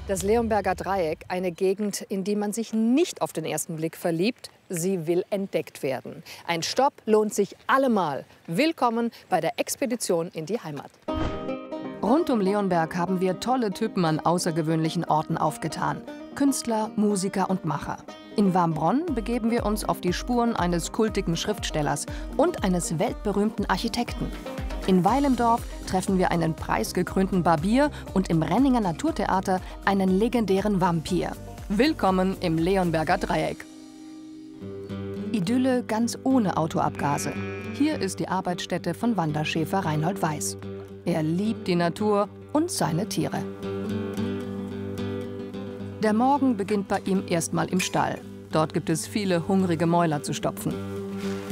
Das Leonberger Dreieck, eine Gegend, in die man sich nicht auf den ersten Blick verliebt. Sie will entdeckt werden. Ein Stopp lohnt sich allemal. Willkommen bei der Expedition in die Heimat. Rund um Leonberg haben wir tolle Typen an außergewöhnlichen Orten aufgetan. Künstler, Musiker und Macher. In Warmbronn begeben wir uns auf die Spuren eines kultigen Schriftstellers und eines weltberühmten Architekten. In Weil im Dorf treffen wir einen preisgekrönten Barbier und im Renninger Naturtheater einen legendären Vampir. Willkommen im Leonberger Dreieck. Idylle ganz ohne Autoabgase. Hier ist die Arbeitsstätte von Wanderschäfer Reinhold Weiß. Er liebt die Natur und seine Tiere. Der Morgen beginnt bei ihm erstmal im Stall. Dort gibt es viele hungrige Mäuler zu stopfen.